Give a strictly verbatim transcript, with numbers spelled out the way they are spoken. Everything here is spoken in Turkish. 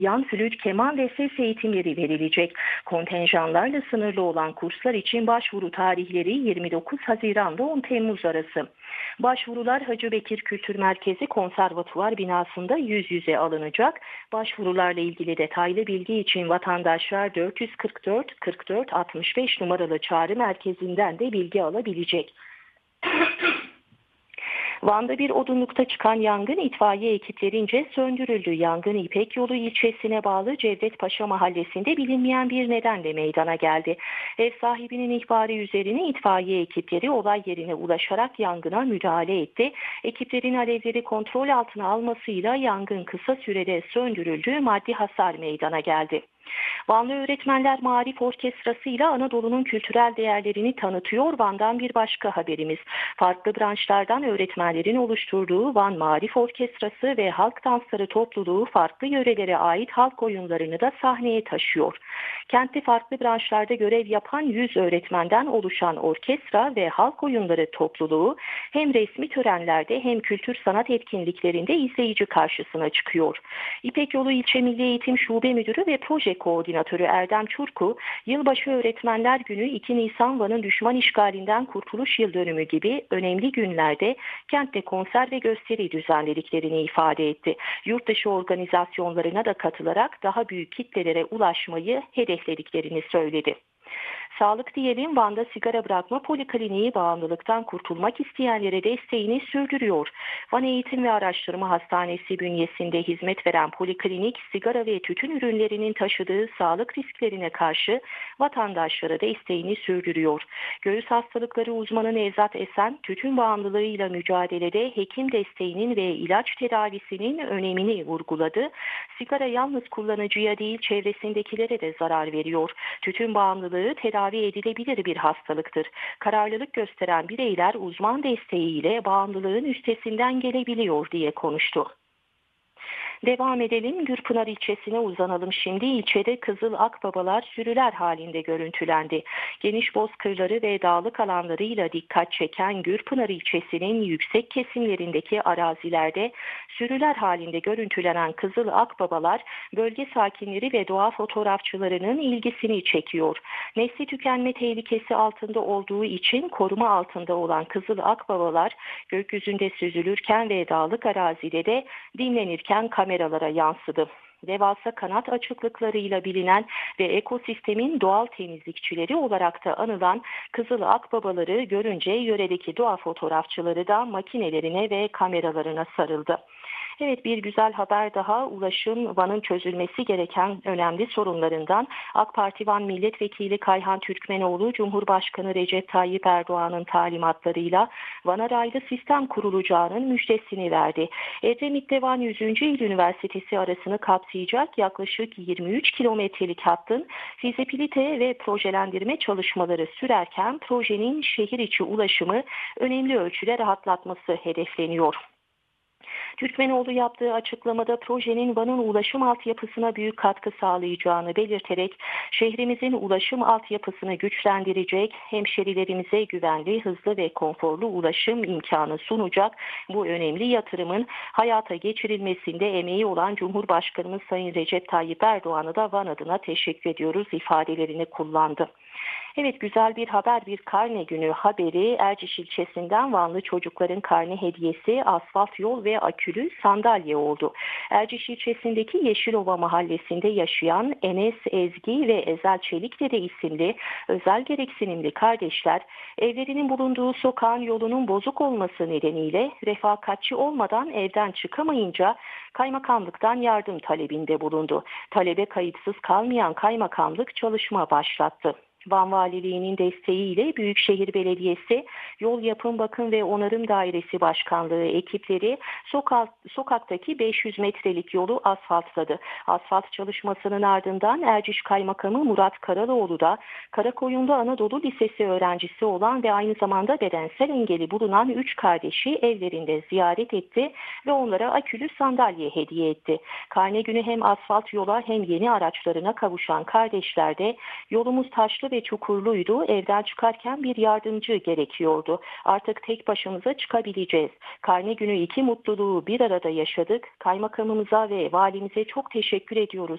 yan flüt, keman ve ses eğitimleri verilecek. Kontenjanlarla sınırlı olan kurslar için başvuru tarihleri yirmi dokuz Haziran'da on Temmuz arası. Başvurular Hacı Bekir Kültür Merkezi Konservatuvar binasında yüz yüze alınacak. Başvurularla ilgili detaylı bilgi için vatandaşlar dört yüz kırk dört kırk dört altmış beş numaralı çağrı merkezinden de bilgi alabilecek. Van'da bir odunlukta çıkan yangın itfaiye ekiplerince söndürüldü. Yangın İpek Yolu ilçesine bağlı Cevdetpaşa mahallesinde bilinmeyen bir nedenle meydana geldi. Ev sahibinin ihbarı üzerine itfaiye ekipleri olay yerine ulaşarak yangına müdahale etti. Ekiplerin alevleri kontrol altına almasıyla yangın kısa sürede söndürüldü, maddi hasar meydana geldi. Vanlı Öğretmenler Maarif Orkestrası ile Anadolu'nun kültürel değerlerini tanıtıyor. Van'dan bir başka haberimiz. Farklı branşlardan öğretmenlerin oluşturduğu Van Maarif Orkestrası ve Halk Dansları topluluğu farklı yörelere ait halk oyunlarını da sahneye taşıyor. Kentte farklı branşlarda görev yapan yüz öğretmenden oluşan orkestra ve halk oyunları topluluğu hem resmi törenlerde hem kültür sanat etkinliklerinde izleyici karşısına çıkıyor. İpek Yolu İlçe Milli Eğitim Şube Müdürü ve Proje Koordinatörü Erdem Çurku, Yılbaşı Öğretmenler Günü, iki Nisan Van'ın düşman işgalinden kurtuluş yıl dönümü gibi önemli günlerde kentte konser ve gösteri düzenlediklerini ifade etti. Yurtdışı organizasyonlarına da katılarak daha büyük kitlelere ulaşmayı hedeflediklerini söyledi. Sağlık diyelim, Van'da sigara bırakma polikliniği bağımlılıktan kurtulmak isteyenlere desteğini sürdürüyor. Van Eğitim ve Araştırma Hastanesi bünyesinde hizmet veren poliklinik, sigara ve tütün ürünlerinin taşıdığı sağlık risklerine karşı vatandaşlara desteğini sürdürüyor. Göğüs hastalıkları uzmanı Nevzat Esen, tütün bağımlılığıyla mücadelede hekim desteğinin ve ilaç tedavisinin önemini vurguladı. Sigara yalnız kullanıcıya değil, çevresindekilere de zarar veriyor. Tütün bağımlılığı tedavi edilebilir bir hastalıktır. Kararlılık gösteren bireyler uzman desteğiyle bağımlılığın üstesinden gelebiliyor diye konuştu. Devam edelim. Gürpınar ilçesine uzanalım şimdi. İlçede Kızıl Akbabalar sürüler halinde görüntülendi. Geniş bozkırları ve dağlık alanlarıyla dikkat çeken Gürpınar ilçesinin yüksek kesimlerindeki arazilerde sürüler halinde görüntülenen Kızıl Akbabalar bölge sakinleri ve doğa fotoğrafçılarının ilgisini çekiyor. Nesli tükenme tehlikesi altında olduğu için koruma altında olan Kızıl Akbabalar gökyüzünde süzülürken ve dağlık arazide de dinlenirken kameralara yansıdı. Devasa kanat açıklıklarıyla bilinen ve ekosistemin doğal temizlikçileri olarak da anılan Kızıl Akbabaları görünce yöredeki doğa fotoğrafçıları da makinelerine ve kameralarına sarıldı. Evet, bir güzel haber daha. Ulaşım Van'ın çözülmesi gereken önemli sorunlarından. AK Parti Van Milletvekili Kayhan Türkmenoğlu, Cumhurbaşkanı Recep Tayyip Erdoğan'ın talimatlarıyla Van'a raylı sistem kurulacağının müjdesini verdi. Edremit'te Van yüzüncü. İl Üniversitesi arasını kapsayacak yaklaşık yirmi üç kilometrelik hattın fizibilite ve projelendirme çalışmaları sürerken projenin şehir içi ulaşımı önemli ölçüde rahatlatması hedefleniyor. Türkmenoğlu yaptığı açıklamada projenin Van'ın ulaşım altyapısına büyük katkı sağlayacağını belirterek şehrimizin ulaşım altyapısını güçlendirecek, hemşerilerimize güvenli, hızlı ve konforlu ulaşım imkanı sunacak bu önemli yatırımın hayata geçirilmesinde emeği olan Cumhurbaşkanımız Sayın Recep Tayyip Erdoğan'a da Van adına teşekkür ediyoruz ifadelerini kullandı. Evet, güzel bir haber, bir karne günü haberi. Erciş ilçesinden Vanlı çocukların karne hediyesi asfalt yol ve akülü sandalye oldu. Erciş ilçesindeki Yeşilova mahallesinde yaşayan Enes, Ezgi ve Ezel Çelikdere isimli özel gereksinimli kardeşler evlerinin bulunduğu sokağın yolunun bozuk olması nedeniyle refakatçi olmadan evden çıkamayınca kaymakamlıktan yardım talebinde bulundu. Talebe kayıtsız kalmayan kaymakamlık çalışma başlattı. Van Valiliği'nin desteğiyle Büyükşehir Belediyesi Yol Yapım Bakım ve Onarım Dairesi Başkanlığı ekipleri sokak, sokaktaki beş yüz metrelik yolu asfaltladı. Asfalt çalışmasının ardından Erciş Kaymakamı Murat Karaloğlu da Karakoyunlu Anadolu Lisesi öğrencisi olan ve aynı zamanda bedensel engeli bulunan üç kardeşi evlerinde ziyaret etti ve onlara akülü sandalye hediye etti. Karne günü hem asfalt yola hem yeni araçlarına kavuşan kardeşler de yolumuz taşlı ve çukurluydu. Evden çıkarken bir yardımcı gerekiyordu. Artık tek başımıza çıkabileceğiz. Karne günü iki mutluluğu bir arada yaşadık. Kaymakamımıza ve valimize çok teşekkür ediyoruz